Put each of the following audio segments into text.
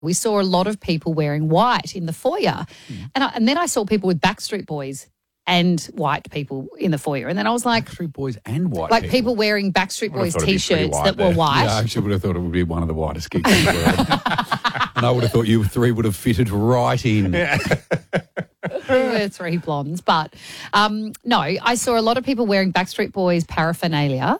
We saw a lot of people wearing white in the foyer. And then I saw people with Backstreet Boys and white people in the foyer. And then I was like... Backstreet Boys and white like people wearing Backstreet Boys T-shirts that were Yeah, white. I actually would have thought it would be one of the whitest gigs in the world. And I would have thought you three would have fitted right in. We were three blondes. But no, I saw a lot of people wearing Backstreet Boys paraphernalia.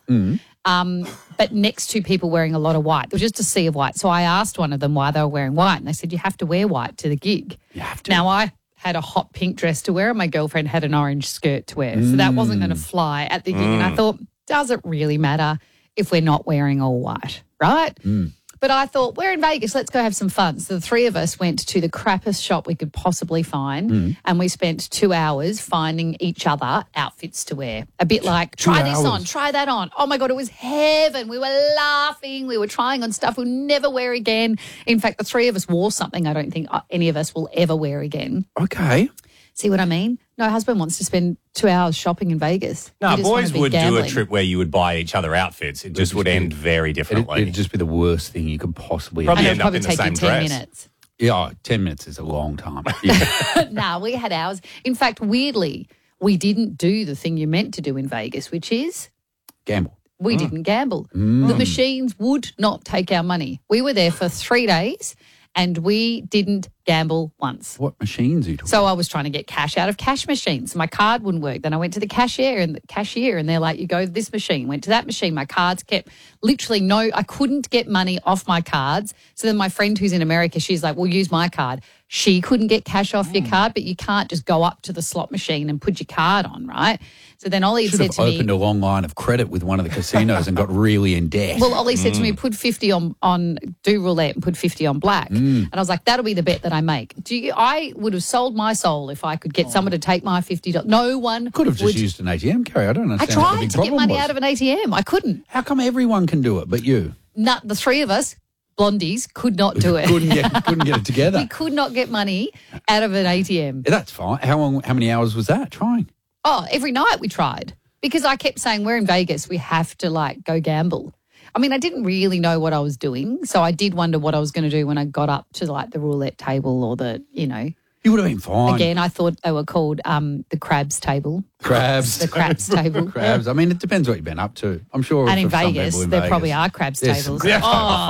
But next to people wearing a lot of white. There was just a sea of white. So I asked one of them why they were wearing white, and they said, you have to wear white to the gig. You have to. Now, I had a hot pink dress to wear and my girlfriend had an orange skirt to wear. So that wasn't going to fly at the gig. And I thought, does it really matter if we're not wearing all white, right? But I thought, we're in Vegas, let's go have some fun. So the three of us went to the crappiest shop we could possibly find and we spent 2 hours finding each other outfits to wear. A bit like, try this on, try that on. Oh, my God, it was heaven. We were laughing. We were trying on stuff we'll never wear again. In fact, the three of us wore something I don't think any of us will ever wear again. Okay. See what I mean? No husband wants to spend 2 hours shopping in Vegas. No, He just boys wanna be would do a gambling. trip where you would buy each other outfits. It just would end very differently. It'd just be the worst thing you could possibly Probably And have. it'll end up probably in the take you same 10 dress. minutes. Yeah, 10 minutes is a long time. Yeah. No, we had ours. In fact, weirdly, we didn't do the thing you're meant to do in Vegas, which is Gamble. we didn't gamble. The machines would not take our money. We were there for 3 days and we didn't gamble once. What machines are you talking So I was trying to get cash out of cash machines. My card wouldn't work. Then I went to the cashier and they're like, you go to this machine. Went to that machine. My cards kept literally I couldn't get money off my cards. So then my friend who's in America, she's like, well, use my card. She couldn't get cash off your card, but you can't just go up to the slot machine and put your card on, right? So then Ollie Should said have to me, opened a long line of credit with one of the casinos and got really in debt. well, Ollie said to me, put 50 on do roulette and put 50 on black. And I was like, that'll be the bet that I make. I would have sold my soul if I could get someone to take my $50. No one Could have just would. used an ATM, Carrie. I don't I understand what the tried big to get problem money was. out of an ATM. I couldn't. How come everyone can do it but you? The three of us, blondies, could not do it. couldn't get it together. We could not get money out of an ATM. That's fine. How many hours was that trying? Oh, every night we tried because I kept saying, we're in Vegas. We have to go gamble. I mean, I didn't really know what I was doing. So I did wonder what I was going to do when I got up to the roulette table or You would have been fine. again, I thought they were called the crabs table. Crabs. The craps table. Crabs. I mean, it depends what you've been up to. I'm sure And in for some Vegas, people in there Vegas, probably are crabs there's tables. some crabs Oh,